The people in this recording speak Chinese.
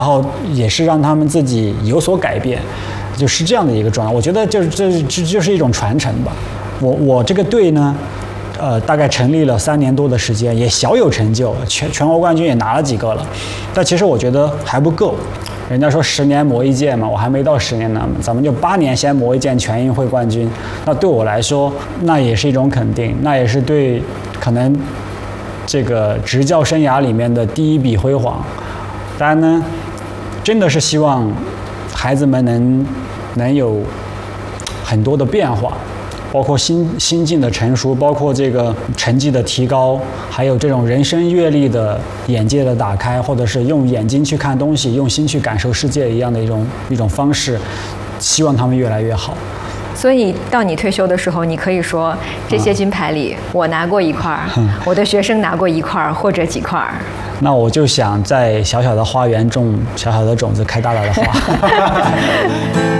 然后也是让他们自己有所改变，就是这样的一个状态。我觉得这就是一种传承吧。我这个队呢，大概成立了3年多的时间，也小有成就，全国冠军也拿了几个了，但其实我觉得还不够。人家说10年磨一剑嘛，我还没到10年呢，咱们就8年先磨一剑全运会冠军。那对我来说，那也是一种肯定，那也是对可能这个执教生涯里面的第一笔辉煌。当然呢，真的是希望孩子们能有很多的变化。包括心境的成熟，包括这个成绩的提高，还有这种人生阅历的眼界的打开，或者是用眼睛去看东西，用心去感受世界一样的一种方式，希望他们越来越好。 所以到你退休的时候，你可以说这些金牌里，我拿过一块，我的学生拿过一块或者几块。 那我就想在小小的花园种小小的种子，开大大的花。